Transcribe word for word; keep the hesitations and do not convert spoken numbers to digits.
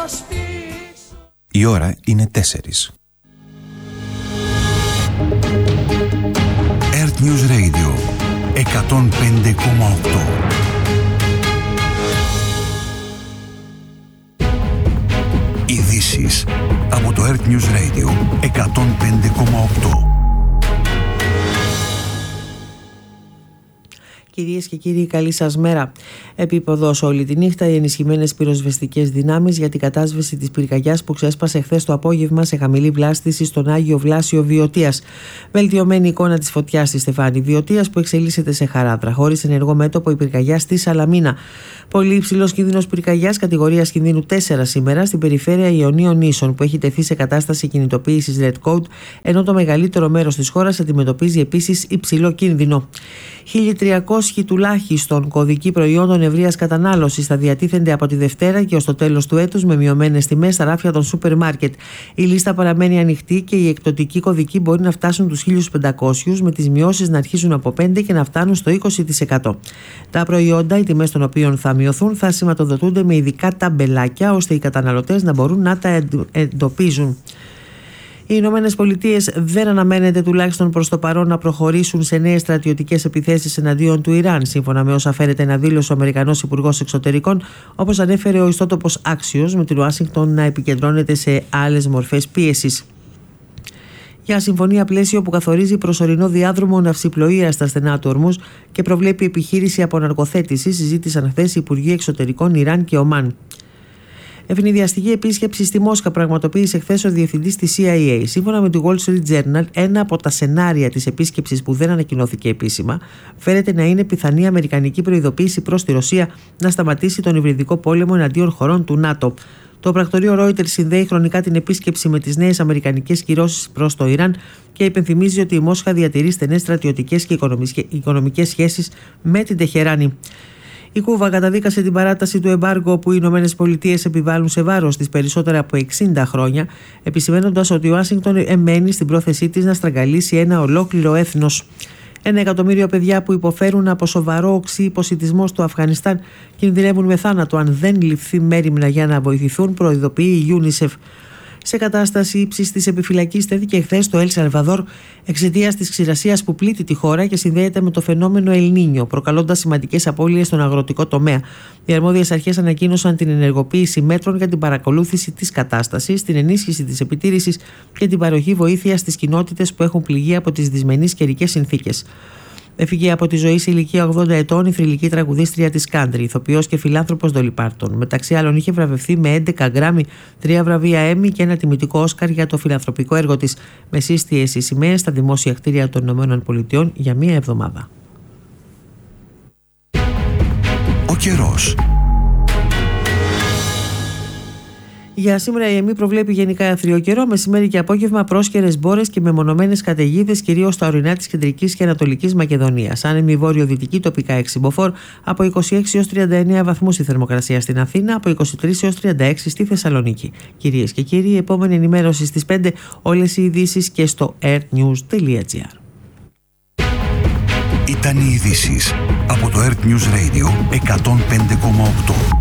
Η ώρα είναι τέσσερις. Earth News Radio εκατόν πέντε κόμμα οκτώ. Ειδήσεις από το Earth News Radio εκατόν πέντε κόμμα οκτώ. Κυρίες και κύριοι, καλή σας μέρα. Επίποδος όλη τη νύχτα οι ενισχυμένες πυροσβεστικές δυνάμεις για την κατάσβεση της πυρκαγιάς που ξέσπασε χθες το απόγευμα σε χαμηλή βλάστηση στον Άγιο Βλάσιο Βιωτίας. Βελτιωμένη εικόνα της φωτιάς στη Στεφάνη Βιωτίας που εξελίσσεται σε χαράδρα, χωρίς ενεργό μέτωπο η πυρκαγιά στη Σαλαμίνα. Πολύ υψηλός κίνδυνος πυρκαγιάς κατηγορίας κινδύνου τέσσερα σήμερα στην περιφέρεια Ιωνίων Νήσων που έχει τεθεί σε κατάσταση κινητοποίησης Red Code, ενώ το μεγαλύτερο μέρος της χώρας αντιμετωπίζει επίσης υψηλό κίνδυνο. χίλια τριακόσιοι τουλάχιστον κωδικοί προϊόντων ευρείας κατανάλωσης θα διατίθενται από τη Δευτέρα και ως το τέλος του έτους με μειωμένες τιμές στα ράφια των σούπερ μάρκετ. Η λίστα παραμένει ανοιχτή και οι εκπτωτικοί κωδικοί μπορεί να φτάσουν τους χίλια πεντακόσιους, με τις μειώσεις να αρχίσουν από πέντε και να φτάνουν στο είκοσι τοις εκατό. Τα προϊόντα, οι τιμές των οποίων θα μειωθούν, θα σηματοδοτούνται με ειδικά ταμπελάκια ώστε οι καταναλωτές να μπορούν να τα εντοπίζουν. Οι Ηνωμένες Πολιτείες δεν αναμένεται τουλάχιστον προς το παρόν να προχωρήσουν σε νέες στρατιωτικές επιθέσεις εναντίον του Ιράν, σύμφωνα με όσα φέρεται να δήλωσε ο Αμερικανός Υπουργός Εξωτερικών, όπως ανέφερε ο ιστότοπος Axios, με την Ουάσιγκτον να επικεντρώνεται σε άλλες μορφές πίεσης. Για συμφωνία πλαίσιο που καθορίζει προσωρινό διάδρομο ναυσιπλοείας στα στενά του Ορμούζ και προβλέπει επιχείρηση αποναρκοθέτηση, συζήτησαν χθες οι Υπουργοί Εξωτερικών Ιράν και Ομάν. Ευνηδιαστική επίσκεψη στη Μόσχα πραγματοποίησε χθες ο διευθυντής της σι άι έι. Σύμφωνα με το Wall Street Journal, ένα από τα σενάρια της επίσκεψης που δεν ανακοινώθηκε επίσημα φέρεται να είναι πιθανή αμερικανική προειδοποίηση προς τη Ρωσία να σταματήσει τον υβριδικό πόλεμο εναντίον χωρών του ΝΑΤΟ. Το πρακτορείο Reuters συνδέει χρονικά την επίσκεψη με τις νέες αμερικανικές κυρώσεις προς το Ιράν και υπενθυμίζει ότι η Μόσχα διατηρεί στενές στρατιωτικές και οικονομικές σχέσεις με την Τεχεράνη. Η Κούβα καταδίκασε την παράταση του εμπάργου που οι Ηνωμένες Πολιτείες επιβάλλουν σε βάρος της περισσότερα από εξήντα χρόνια, επισημαίνοντας ότι η Ουάσιγκτον εμένει στην πρόθεσή της να στραγγαλίσει ένα ολόκληρο έθνος. Ένα εκατομμύριο παιδιά που υποφέρουν από σοβαρό οξύ υποσιτισμό στο Αφγανιστάν κινδυνεύουν με θάνατο αν δεν ληφθεί μέριμνα για να βοηθηθούν, προειδοποιεί η UNICEF. Σε κατάσταση ύψης της επιφυλακής τέθηκε χθες το Ελ Σαλβαδόρ εξαιτίας της ξηρασίας που πλήττει τη χώρα και συνδέεται με το φαινόμενο Ελ Νίνιο, προκαλώντας σημαντικές απώλειες στον αγροτικό τομέα. Οι αρμόδιες αρχές ανακοίνωσαν την ενεργοποίηση μέτρων για την παρακολούθηση της κατάστασης, την ενίσχυση της επιτήρησης και την παροχή βοήθειας στις κοινότητες που έχουν πληγεί από τις δυσμενείς καιρικές συνθήκες. Έφυγε από τη ζωή σε ηλικία ογδόντα ετών η θρυλική τραγουδίστρια της country, ηθοποιός και φιλάνθρωπος Ντόλι Πάρτον. Μεταξύ άλλων, είχε βραβευθεί με έντεκα γκράμι, τρία βραβεία Έμι και ένα τιμητικό Όσκαρ για το φιλανθρωπικό έργο της, με σύστιες οι σημαίες στα δημόσια κτίρια των ΗΠΑ για μία εβδομάδα. Ο καιρός. Για σήμερα η ΕΜΗ προβλέπει γενικά αιθρίο καιρό, μεσημέρι και απόγευμα πρόσκαιρες μπόρες και μεμονωμένες καταιγίδες, κυρίως στα ορεινά της κεντρικής και ανατολικής Μακεδονίας. Άνεμη βόρειο-δυτική, τοπικά έξι μποφόρ, από είκοσι έξι έως τριάντα εννέα βαθμούς η θερμοκρασία στην Αθήνα, από είκοσι τρεις έως τριάντα έξι στη Θεσσαλονίκη. Κυρίες και κύριοι, η επόμενη ενημέρωση στις πέντε, όλες οι ειδήσεις και στο earthnews τελεία gr. Ήταν οι ειδήσεις από το Earth News Radio εκατόν πέντε κόμμα οκτώ.